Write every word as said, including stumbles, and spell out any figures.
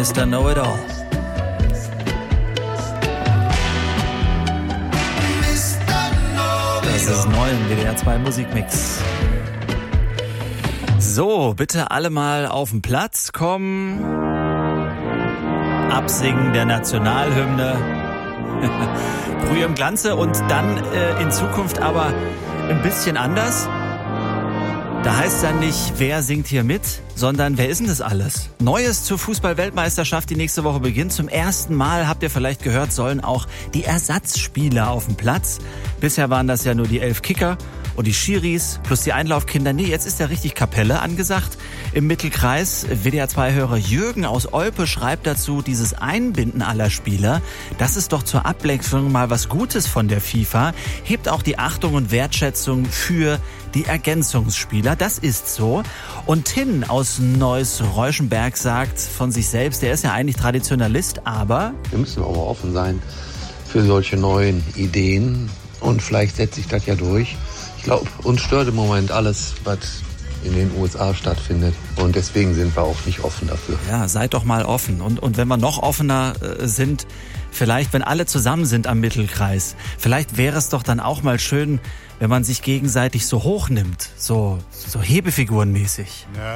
Mister Know-It-All. Das ist neu im W D R zwei Musikmix. So, bitte alle mal auf den Platz kommen. Absingen der Nationalhymne. Brühe im Glanze und dann äh, in Zukunft aber ein bisschen anders. Da heißt dann nicht, wer singt hier mit, sondern wer ist denn das alles? Neues zur Fußball-Weltmeisterschaft, die nächste Woche beginnt. Zum ersten Mal, habt ihr vielleicht gehört, sollen auch die Ersatzspieler auf den Platz. Bisher waren das ja nur die elf Kicker und die Schiris plus die Einlaufkinder. Nee, jetzt ist ja richtig Kapelle angesagt im Mittelkreis. W D R zwei-Hörer Jürgen aus Olpe schreibt dazu, dieses Einbinden aller Spieler, das ist doch zur Abwechslung mal was Gutes von der FIFA. Hebt auch die Achtung und Wertschätzung für die Ergänzungsspieler. Das ist so. Und Tin aus Neuss-Reuschenberg sagt von sich selbst, der ist ja eigentlich Traditionalist, aber wir müssen aber offen sein für solche neuen Ideen und vielleicht setzt sich das ja durch. Ich glaube, uns stört im Moment alles, was in den U S A stattfindet. Und deswegen sind wir auch nicht offen dafür. Ja, seid doch mal offen. Und, und wenn wir noch offener äh, sind, vielleicht, wenn alle zusammen sind am Mittelkreis, vielleicht wäre es doch dann auch mal schön, wenn man sich gegenseitig so hochnimmt, so, so Hebefigurenmäßig. Ja.